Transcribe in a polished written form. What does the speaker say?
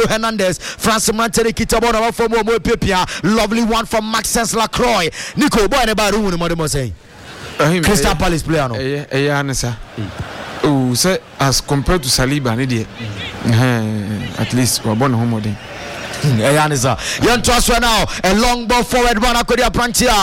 Hernandez, Francis Manteri Kitabona from Pipia, lovely one from Maxence Lacroix, Nico Boy Baru, Mademoiselle. Crystal Palace player no. Oh, say as compared to Saliba, at least we're born home. Young transfer now, a long ball forward, Rana Kodia Prantia.